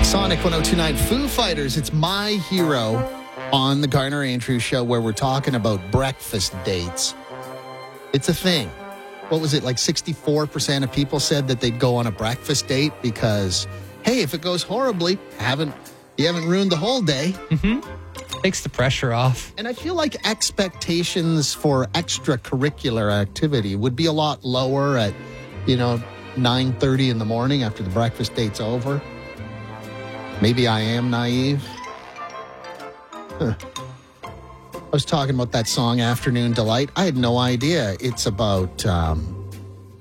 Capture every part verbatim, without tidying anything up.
Sonic one oh two point nine Foo Fighters. It's My Hero on the Garner Andrews Show, where we're talking about breakfast dates. It's a thing. What was it, like sixty-four percent of people said that they'd go on a breakfast date because, hey, if it goes horribly, haven't you haven't ruined the whole day. Mm-hmm. Takes the pressure off. And I feel like expectations for extracurricular activity would be a lot lower at, you know, nine thirty in the morning after the breakfast date's over. Maybe I am naive. Huh. I was talking about that song, Afternoon Delight. I had no idea it's about um,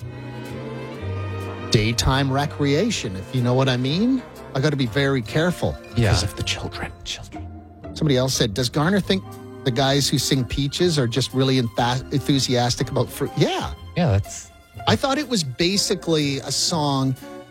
daytime recreation, if you know what I mean. I got to be very careful Yeah. because of the children. Children. Somebody else said, does Garner think the guys who sing Peaches are just really entha- enthusiastic about fruit? Yeah. Yeah, that's... I thought it was basically a song,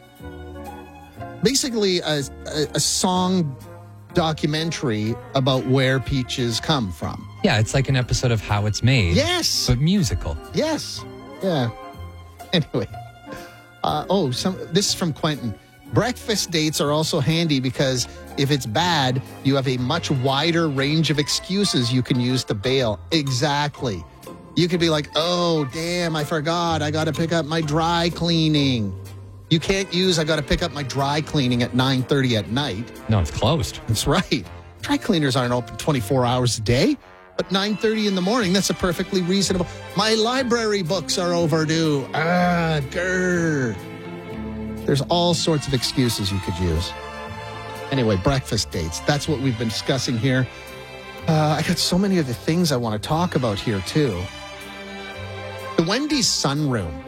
basically a, a, a song documentary about where peaches come from. Yeah, it's like an episode of How It's Made. Yes. But musical. Yes. Yeah. Anyway. Uh, oh, some. This is from Quentin. Breakfast dates are also handy because if it's bad, you have a much wider range of excuses you can use to bail. Exactly. You could be like, oh, damn, I forgot. I got to pick up my dry cleaning. You can't use, I got to pick up my dry cleaning at nine thirty at night. No, it's closed. That's right. Dry cleaners aren't open twenty-four hours a day, but nine thirty in the morning, that's a perfectly reasonable. My library books are overdue. Ah, grr. There's all sorts of excuses you could use. Anyway, breakfast dates. That's what we've been discussing here. Uh, I got so many other things I want to talk about here, too. The Wendy's sunroom.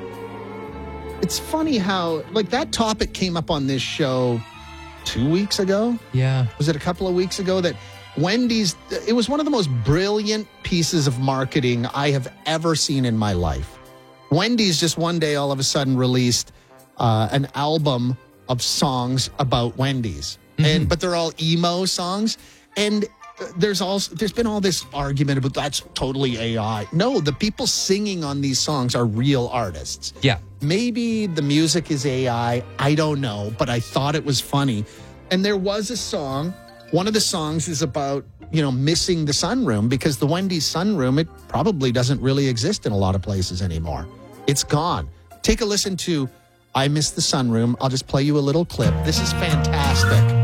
It's funny how, like, that topic came up on this show two weeks ago. Yeah. Was it a couple of weeks ago that Wendy's, it was one of the most brilliant pieces of marketing I have ever seen in my life. Wendy's just one day all of a sudden released uh, an album of songs about Wendy's. Mm-hmm. And but they're all emo songs. And there's also there's been all this argument about that's totally A I. No, the people singing on these songs are real artists. Yeah. Maybe the music is A I. I don't know, but I thought it was funny. And there was a song. One of the songs is about, you know, missing the sunroom because the Wendy's sunroom, it probably doesn't really exist in a lot of places anymore. It's gone. Take a listen to I Miss the Sunroom. I'll just play you a little clip. This is fantastic.